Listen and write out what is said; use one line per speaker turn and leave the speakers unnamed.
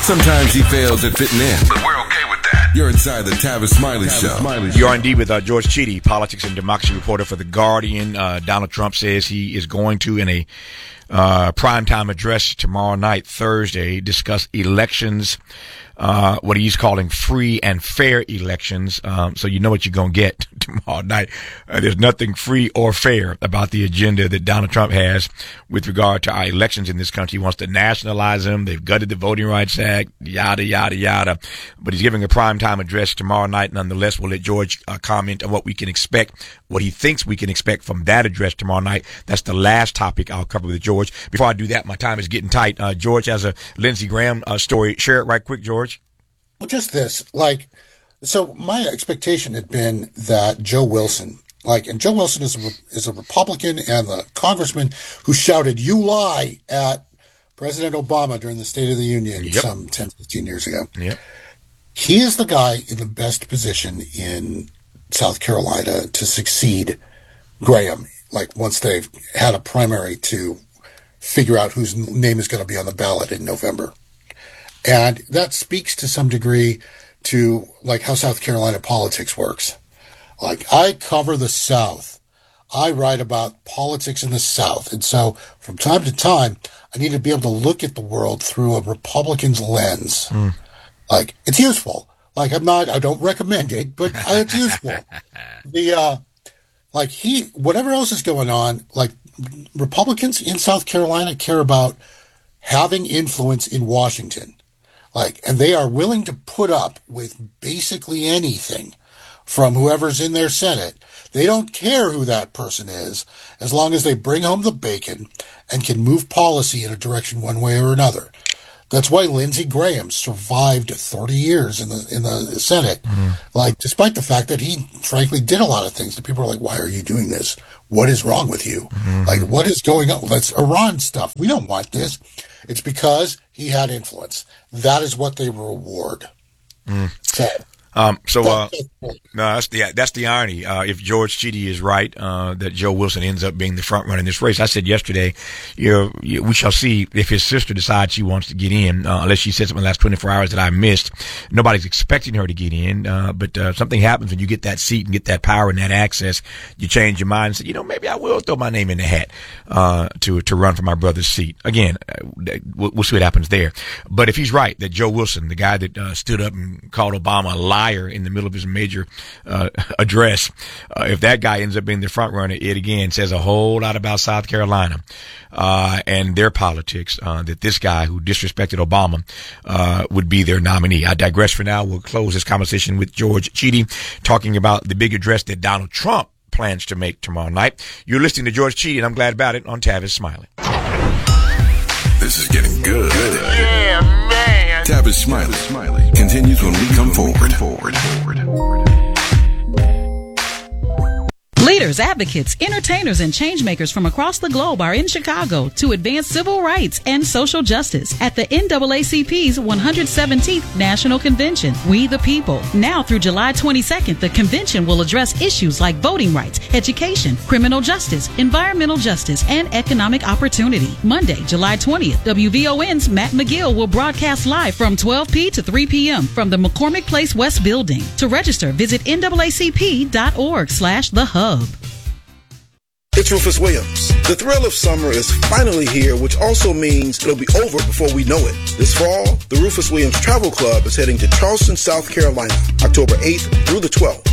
Sometimes he fails at fitting in, but we're okay with that. You're inside the Tavis Smiley Show.
You are indeed with George Chidi, politics and democracy reporter for The Guardian. Donald Trump says he is going to, in a primetime address tomorrow night, Thursday, discuss elections, what he's calling free and fair elections. So you know what you're going to get tomorrow night. There's nothing free or fair about the agenda that Donald Trump has with regard to our elections in this country. He wants to nationalize them. They've gutted the Voting Rights Act, yada, yada, yada. But he's giving a primetime address tomorrow night. Nonetheless, we'll let George comment on what we can expect, what he thinks we can expect from that address tomorrow night. That's the last topic I'll cover with George. Before I do that, my time is getting tight. George has a Lindsey Graham story. Share it right quick, George.
Well, just this, so my expectation had been that Joe Wilson, and Joe Wilson is a Republican and the congressman who shouted, "You lie," at President Obama during the State of the Union some 10, 15 years ago.
Yep.
He is the guy in the best position in South Carolina to succeed Graham, once they've had a primary to figure out whose name is going to be on the ballot in November. And that speaks to some degree to how South Carolina politics works. I cover the South. I write about politics in the South. And so from time to time, I need to be able to look at the world through a Republican's lens. It's useful. I don't recommend it, but it's useful. Whatever else is going on, Republicans in South Carolina care about having influence in Washington. And they are willing to put up with basically anything from whoever's in their Senate. They don't care who that person is, as long as they bring home the bacon and can move policy in a direction one way or another. That's why Lindsey Graham survived 30 years in the Senate. Mm-hmm. Despite the fact that he frankly did a lot of things that people are like, "Why are you doing this? What is wrong with you?" Mm-hmm. What is going on? That's Iran stuff. We don't want this. It's because he had influence. That is what they reward.
No, that's the irony. If George Chidi is right, that Joe Wilson ends up being the front runner in this race. I said yesterday, we shall see if his sister decides she wants to get in, unless she said something in the last 24 hours that I missed. Nobody's expecting her to get in, but something happens when you get that seat and get that power and that access. You change your mind and say, maybe I will throw my name in the hat, to run for my brother's seat. Again, we'll see what happens there. But if he's right, that Joe Wilson, the guy that stood up and called Obama a liar in the middle of his major address, if that guy ends up being the front runner, it again says a whole lot about South Carolina and their politics, that this guy who disrespected Obama would be their nominee. I digress for now. We'll close this conversation with George Chidi talking about the big address that Donald Trump plans to make tomorrow night. You're listening to George Chidi, and I'm glad about it, on Tavis Smiley.
This is getting good.
Yeah, man.
Tavis Smiley continues when we come forward.
Leaders, advocates, entertainers, and changemakers from across the globe are in Chicago to advance civil rights and social justice at the NAACP's 117th National Convention, We the People. Now through July 22nd, the convention will address issues like voting rights, education, criminal justice, environmental justice, and economic opportunity. Monday, July 20th, WVON's Matt McGill will broadcast live from 12 p. to 3 p.m. from the McCormick Place West Building. To register, visit NAACP.org/thehub.
It's Rufus Williams. The thrill of summer is finally here, which also means it'll be over before we know it. This fall, the Rufus Williams Travel Club is heading to Charleston, South Carolina, October 8th through the 12th.